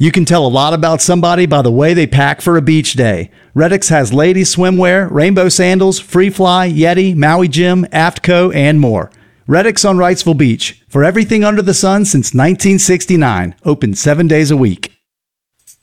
You can tell a lot about somebody by the way they pack for a beach day. Reddix has ladies swimwear, rainbow sandals, Free Fly, Yeti, Maui Jim, Aftco, and more. Reddix on Wrightsville Beach. For everything under the sun since 1969. Open 7 days a week.